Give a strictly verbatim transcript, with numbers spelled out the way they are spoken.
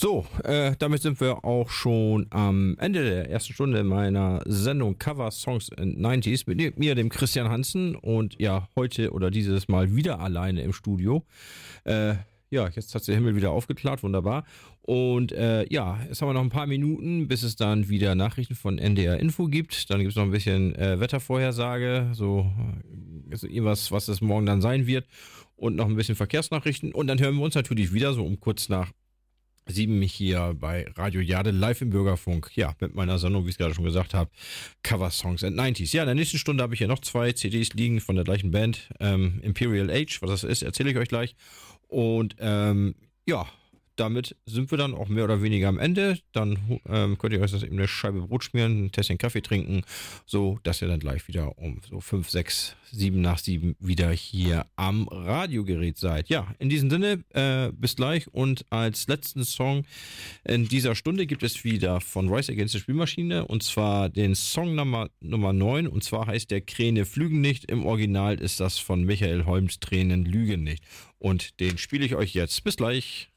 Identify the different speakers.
Speaker 1: So, äh, damit sind wir auch schon am Ende der ersten Stunde meiner Sendung Cover Songs in neunziger mit mir, dem Christian Hansen, und ja, heute oder dieses Mal wieder alleine im Studio. Äh, ja, jetzt hat der Himmel wieder aufgeklärt, wunderbar. Und äh, ja, jetzt haben wir noch ein paar Minuten, bis es dann wieder Nachrichten von N D R Info gibt. Dann gibt es noch ein bisschen äh, Wettervorhersage, so also irgendwas, was es morgen dann sein wird. Und noch ein bisschen Verkehrsnachrichten. Und dann hören wir uns natürlich wieder so um kurz nach sieben hier bei Radio Jade live im Bürgerfunk. Ja, mit meiner Sendung, wie ich es gerade schon gesagt habe, Cover Songs and neunziger. Ja, in der nächsten Stunde habe ich hier noch zwei C Ds liegen von der gleichen Band. Ähm, Imperial Age, was das ist, erzähle ich euch gleich. Und ähm, ja, damit sind wir dann auch mehr oder weniger am Ende. Dann ähm, könnt ihr euch das eben eine Scheibe Brot schmieren, ein Tässchen Kaffee trinken, so dass ihr dann gleich wieder um so fünf, sechs, sieben nach sieben wieder hier am Radiogerät seid. Ja, in diesem Sinne, äh, bis gleich. Und als letzten Song in dieser Stunde gibt es wieder von Rise Against the Spielmaschine, und zwar den Song Nummer, Nummer neun, und zwar heißt der Kräne flügen nicht. Im Original ist das von Michael Holms Tränen lügen nicht. Und den spiele ich euch jetzt. Bis gleich.